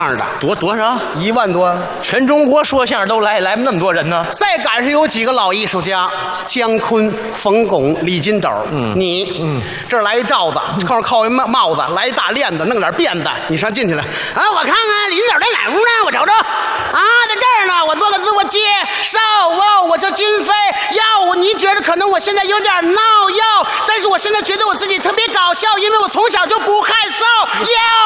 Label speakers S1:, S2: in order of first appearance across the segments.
S1: 样的
S2: 多少
S1: ？1万多。
S2: 全中国说相声都来那么多人呢？
S1: 再赶上有几个老艺术家，姜昆、冯巩、李金斗。这儿来一罩子，后面靠一帽子，来一大链子，弄点辫子，你上进去了。啊，我看看李金斗在哪屋呢？我瞅瞅。啊，在这儿呢。我做个自我介绍哦，我叫金飞。要你觉得可能我现在有点闹哟，但是我现在觉得我自己特别搞笑，因为我从小就不害臊。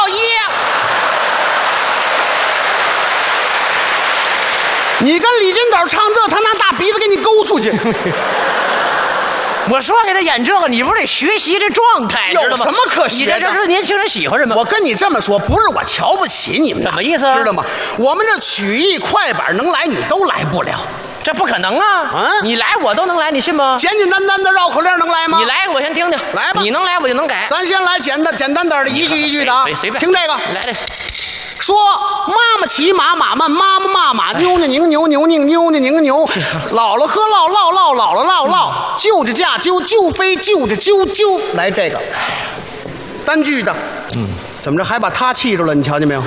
S1: 你跟李金斗唱这，他拿大鼻子给你勾出去。
S2: 我说给他演这个，你不是得学习这状态，知道吗？
S1: 有什么可学的？
S2: 你这是年轻人喜欢什么？
S1: 我跟你这么说，不是我瞧不起你们，
S2: 怎么意思？
S1: 知道吗？我们这曲艺快板能来，你都来不了，
S2: 这不可能啊！你来我都能来，你信吗？
S1: 简简单单的绕口令能来吗？
S2: 你来，我先听听。
S1: 来吧，
S2: 你能来我就能改。
S1: 咱先来简单点的，一句一句的啊，
S2: 随便
S1: 听这个。
S2: 来来。
S1: 说妈妈骑马，马慢，妈妈骂马，妞妞拧牛，牛拧妞妞拧牛，姥姥喝唠，唠唠姥姥唠唠，舅舅驾啾，啾飞舅舅啾啾。来这个单句的，怎么着还把他气住了？你瞧见没有？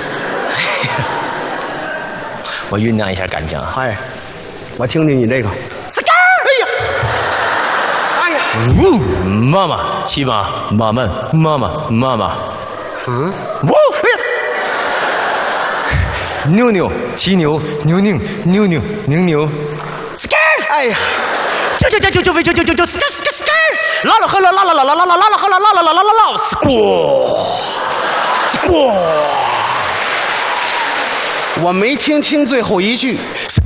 S2: 我酝酿一下感情。
S1: 哎，我听听你这个。哎呀，
S2: 妈妈骑马，马慢，妈妈。妞妞骑牛，牛拧妞妞拧牛。
S1: 哎呀，
S2: 就飞就唠唠喝唠唠唠唠唠唠唠唠喝唠唠唠唠唠唠
S1: 我没听清最后一句。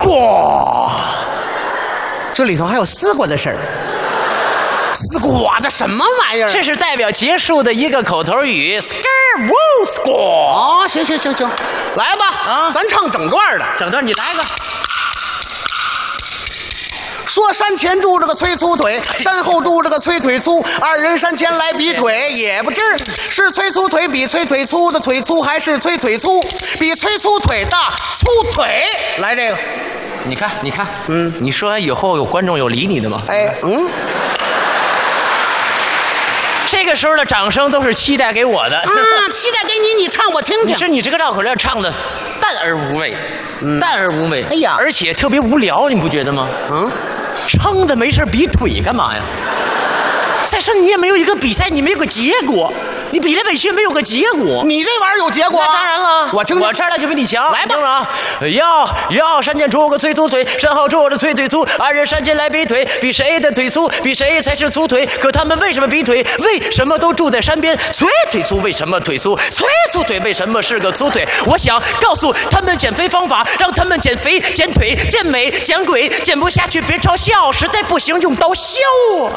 S1: 这里头还有丝瓜的事儿。丝瓜这什么玩意儿？
S2: 这是代表结束的一个口头语。
S1: 哦，行，来吧啊，咱唱整段的。
S2: 整段你来个。
S1: 说山前住着个崔粗腿，山后住着个崔腿粗，二人山前来比腿，也不知是崔粗腿比崔腿粗的腿粗，还是崔腿粗比崔粗腿的粗腿。来这个，
S2: 你看，你说完以后有观众有理你的吗？这个时候的掌声都是期待给我的。
S1: 期待给你，你唱我听听。
S2: 你说你这个绕口令唱的淡而无味，淡而无味。
S1: 哎呀，
S2: 而且特别无聊，你不觉得吗？撑的没事比腿干嘛呀？再说你也没有一个比赛，你没有个结果，你比来比去没有个结果。
S1: 你这玩意儿有结果？
S2: 那当然了，
S1: 我听听，
S2: 我这儿来就比你强。
S1: 来吧，
S2: 要山前出个崔粗腿，山后住着崔腿粗，二人山前来比腿，比谁的腿粗，比谁才是粗腿。可他们为什么比腿？为什么都住在山边？崔腿粗为什么腿粗？崔粗腿为什么是个粗腿？我想告诉他们减肥方法，让他们减肥、减腿、减美、减鬼，减不下去别嘲笑，实在不行用刀削啊！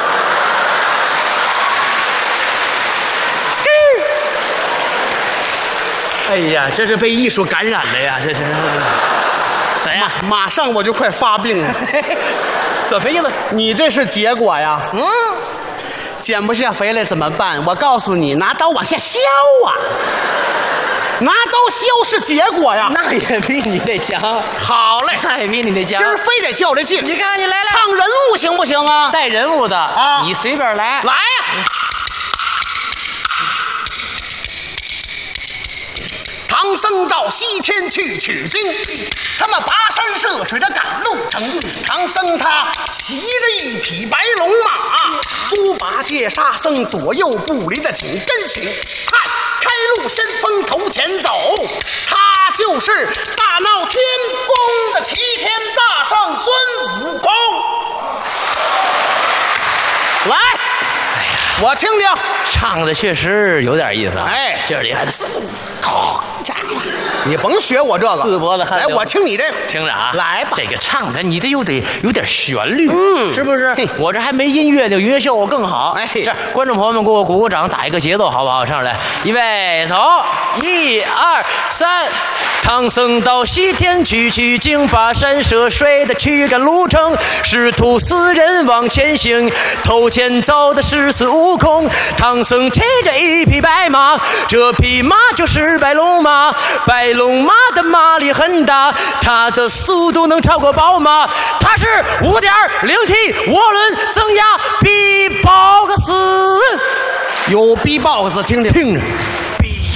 S2: 哎呀，这是被艺术感染了呀！这是怎样？
S1: 马上我就快发病了。
S2: 怎么意思？
S1: 你这是结果呀？减不下肥来怎么办？我告诉你，拿刀往下削啊！拿刀削是结果呀。
S2: 那也比你那强。
S1: 好嘞，
S2: 那也比你那强。
S1: 今儿非得较这劲。
S2: 你看，你来
S1: 唱人物行不行啊？
S2: 带人物的啊，你随便来。
S1: 来呀！唐僧到西天去取经，他们跋山涉水的赶路程。唐僧他骑着一匹白龙马，猪八戒沙僧左右不离的紧跟行。看，开路先锋头前走，他就是大闹天宫的齐天大圣孙悟空。来，我听听，
S2: 唱的确实有点意思啊。
S1: 这
S2: 里还是
S1: 你甭学我这个
S2: 四脖子汗流。
S1: 来，我听你这个，
S2: 听着啊，
S1: 来吧。
S2: 这个唱的你得有点旋律，是不是？我这还没音乐呢，音乐效果更好。这观众朋友们给我鼓鼓掌，打一个节奏，好不好？上来，预备，走，1、2、3。唐僧到西天去取经，跋山涉水的驱赶路程，师徒4人往前行，头前走的是孙悟空。唐僧骑着一匹白马，这匹马就是白龙马，白龙马的马力很大，它的速度能超过宝马，它是5.0T 涡轮增压 B-Box。
S1: 有 B-Box 听听。
S2: 听着。